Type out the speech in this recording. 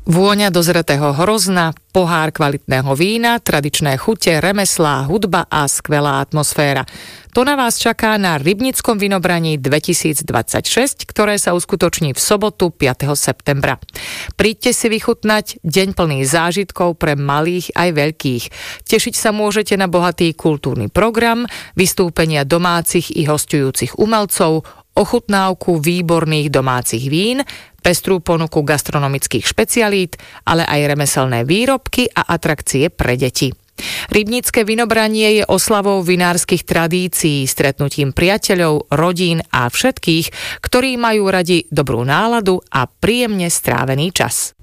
Vôňa dozretého hrozna, pohár kvalitného vína, tradičné chute, remeslá, hudba a skvelá atmosféra. To na vás čaká na Rybnickom vinobraní 2026, ktoré sa uskutoční v sobotu 5. septembra. Príďte si vychutnať deň plný zážitkov pre malých aj veľkých. Tešiť sa môžete na bohatý kultúrny program, vystúpenia domácich i hosťujúcich umelcov, ochutnávku výborných domácich vín, pestrú ponuku gastronomických špecialít, ale aj remeselné výrobky a atrakcie pre deti. Rybnické vinobranie je oslavou vinárskych tradícií, stretnutím priateľov, rodín a všetkých, ktorí majú radi dobrú náladu a príjemne strávený čas.